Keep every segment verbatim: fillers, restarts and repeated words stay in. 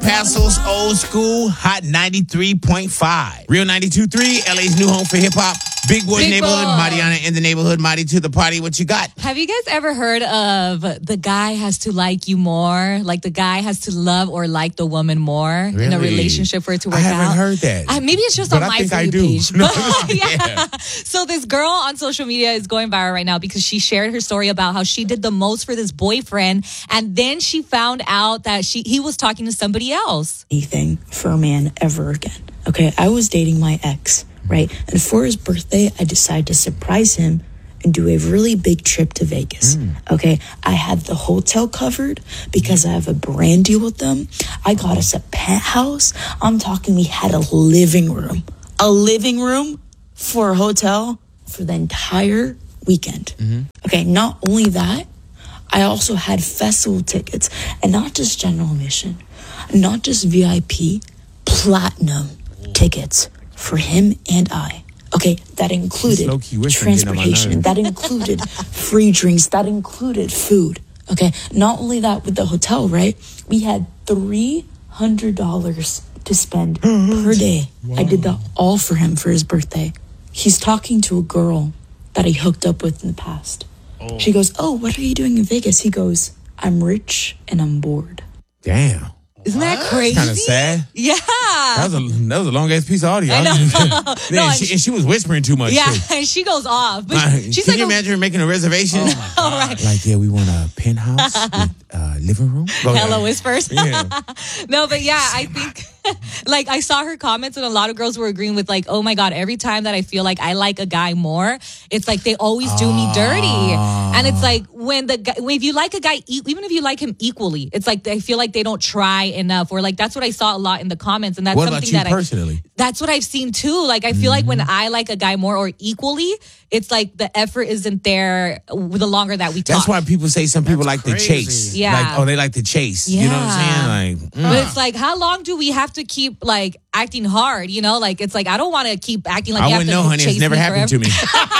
Paso's old school, Hot ninety-three point five. Real ninety-two point three, L A's new home for hip-hop. Big Boys Big Neighborhood, Boy. Mariana in the neighborhood, Mari to the party. What you got? Have you guys ever heard of the guy has to like you more? Like the guy has to love or like the woman more in a Really? relationship for it to work I haven't out? heard that. I, maybe it's just But on I my think For I You do. page. No. But, yeah. Yeah. So this girl on social media is going viral right now because she shared her story about how she did the most for this boyfriend, and then she found out that she he was talking to somebody else. Anything for a man ever again. Okay, I was dating my ex, right? And for his birthday, I decided to surprise him and do a really big trip to Vegas. Okay, I had the hotel covered because I have a brand deal with them. I got us a penthouse. I'm talking, we had a living room, a living room for a hotel for the entire weekend. Okay, not only that, I also had festival tickets, and not just general admission, not just V I P, platinum tickets for him and I. Okay, that included low-key whispering getting on my transportation, nerves. that included free drinks, that included food. Okay, not only that, with the hotel, right? We had three hundred dollars to spend per day. I did that all for him for his birthday. He's talking to a girl that he hooked up with in the past. She goes, "Oh, what are you doing in Vegas?" He goes, "I'm rich and I'm bored." Damn. Isn't that crazy? Kind of sad. Yeah. That was a that was a long ass piece of audio. I know. Yeah, No, and, and she, and she was whispering too much. Yeah, too. and she goes off. But Uh, she's can like, you a- imagine her making a reservation? all right. Like, yeah, we want a penthouse with uh, living room. Go ahead. Hello whispers. Yeah. No, but yeah, I think like I saw her comments and a lot of girls were agreeing with like, oh my God, every time that I feel like I like a guy more, it's like they always do me dirty. And it's like when the guy, if you like a guy, e- even if you like him equally, it's like I feel like they don't try enough, or like that's what I saw a lot in the comments. And that's What something about you that personally? I, that's what I've seen too. Like I feel like when I like a guy more or equally, it's like the effort isn't there the longer that we talk. That's why people say some people like to crazy. chase. Yeah. Like, oh, they like to chase. You know what I'm saying? Like, mm. But it's like, how long do we have to keep like acting hard? You know, like it's like I don't want to keep acting like I you have wouldn't to know, honey. chase It's never me happened forever. to me.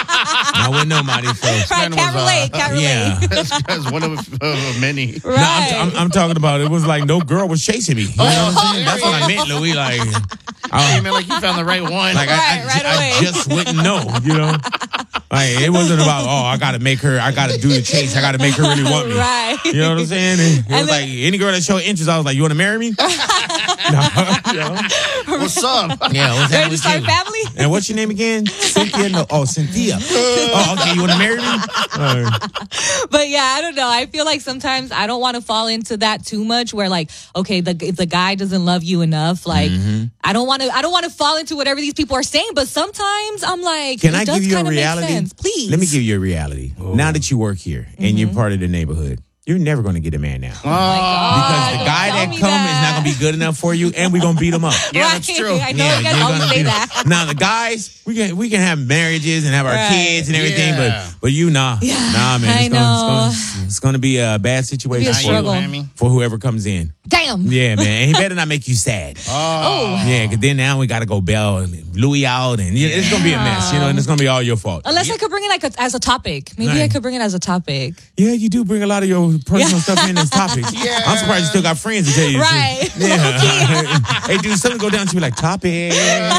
I wouldn't know, Marty. So. Right, Man can't was, uh, relate, can't relate. Yeah. That's, that's one of, of many. Right. No, I'm, I'm, I'm talking about it was like no girl was chasing me. You know what I'm saying? That's what I meant, Louis. Like, I, Hey, man, like you found the right one. like I, I, Right, right I away. just wouldn't know. You know, like it wasn't about oh I got to make her, I got to do the chase, I got to make her really want me. Right. You know what I'm saying? It, it was And like then- any girl that showed interest, I was like, you want to marry me? No. You know? What's up? Yeah. What's Ready that to with start you? family? And what's your name again? Cynthia? No. Oh, Cynthia. Oh, okay. You want to marry me? All right. But yeah, I don't know. I feel like sometimes I don't want to fall into that too much where like, okay, the, if the guy doesn't love you enough, like Mm-hmm. I don't want to, I don't want to fall into whatever these people are saying. But sometimes I'm like, Can it I does give you a kinda make reality? sense. Please. Let me give you a reality. Now that you work here and you're part of the neighborhood, you're never going to get a man now. Oh my God, Because the don't guy tell that me comes is not going to be good enough for you, and we're going to beat him up. Yeah, Right. that's true. I know you guys you're always gonna say beat him. that. Now the guys, we can we can have marriages and have our Right. kids and everything, Yeah. but but you nah, Yeah, nah, man, I it's gonna, know. it's gonna it's gonna be a bad situation It'll be a for, struggle. Miami. for whoever comes in. Damn. Yeah, man, and he better not make you sad. Oh. Yeah, because then now we got to go bail Louis out, and you know, it's gonna be a mess, you know, and it's gonna be all your fault. Unless I could bring it like a, as a topic. Maybe I Right. could bring it as a topic. Yeah, you do bring a lot of your personal Yeah. stuff in as topics. Yeah. I'm surprised you still got friends to tell you. the truth. Right. Yeah. Hey, dude, something go down to you like topic.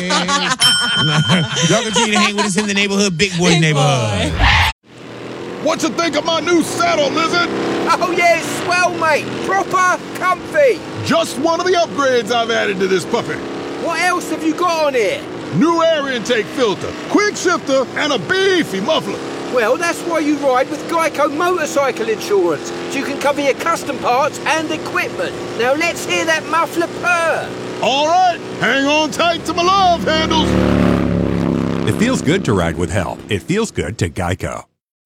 Y'all continue to hang with us in the neighborhood, Big Boy Big neighborhood. boy. What you think of my new saddle, Lizard? Oh yeah, it's swell, mate. Proper comfy. Just one of the upgrades I've added to this puppy. What else have you got on here? New air intake filter, quick shifter, and a beefy muffler. Well, that's why you ride with Geico Motorcycle Insurance, so you can cover your custom parts and equipment. Now let's hear that muffler purr. All right, hang on tight to my love handles. It feels good to ride with help. It feels good to Geico.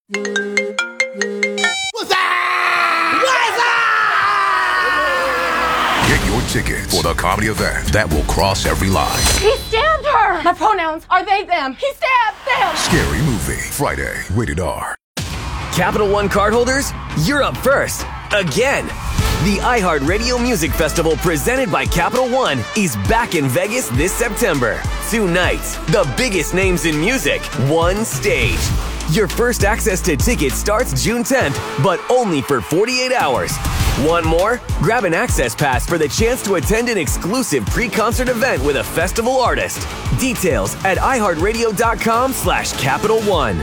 Get your tickets for the comedy event that will cross every line. He stabbed her! My pronouns are they, them. He stabbed them! Scary Movie, Friday, rated R. Capital One cardholders, you're up first. Again. The iHeartRadio Music Festival presented by Capital One is back in Vegas this September. Two nights, the biggest names in music, one stage. Your first access to tickets starts June tenth, but only for forty-eight hours. Want more? Grab an access pass for the chance to attend an exclusive pre-concert event with a festival artist. Details at iHeartRadio.com slash Capital One.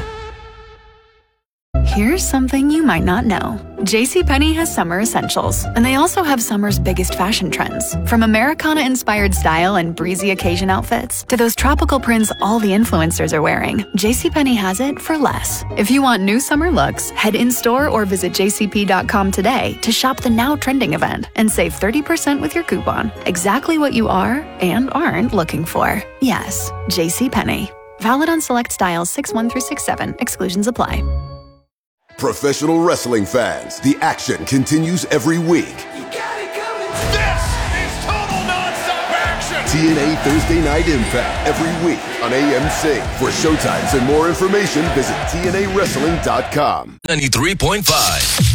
Here's something you might not know. JCPenney has summer essentials, and they also have summer's biggest fashion trends. From Americana-inspired style and breezy occasion outfits to those tropical prints all the influencers are wearing, JCPenney has it for less. If you want new summer looks, head in-store or visit j c p dot com today to shop the now trending event and save thirty percent with your coupon. Exactly what you are and aren't looking for. Yes, JCPenney. Valid on select styles six one through six seven. Exclusions apply. Professional wrestling fans, the action continues every week. You got it coming. This is total nonstop action. T N A Thursday Night Impact every week on A M C. For showtimes and more information, visit T N A wrestling dot com. ninety-three point five